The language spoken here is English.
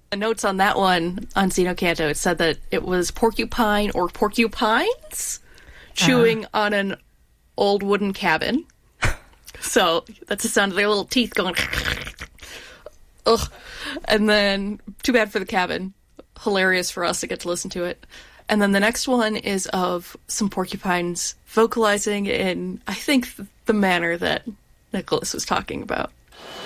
The notes on that one, on Xenocanto, it said that it was porcupine or porcupines chewing on an old wooden cabin. So that's the sound of their little teeth going. Ugh. And then, too bad for the cabin. Hilarious for us to get to listen to it. And then the next one is of some porcupines vocalizing in, I think, the manner that Nicholas was talking about.